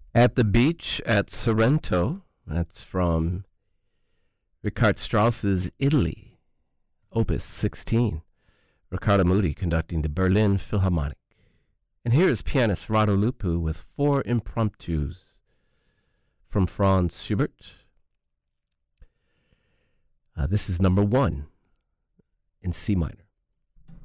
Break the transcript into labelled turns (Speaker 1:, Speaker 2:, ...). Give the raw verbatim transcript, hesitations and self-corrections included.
Speaker 1: At the Beach at Sorrento. That's from Richard Strauss's Italy, Opus sixteen. Riccardo Muti conducting the Berlin Philharmonic. And here is pianist Rado Lupu with four impromptus from Franz Schubert. Uh, this is number one in C minor.